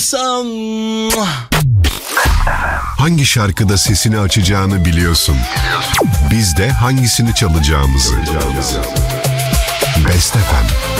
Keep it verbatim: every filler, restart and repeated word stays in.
Hangi şarkıda sesini açacağını biliyorsun. Biz de hangisini çalacağımızı. Best F M.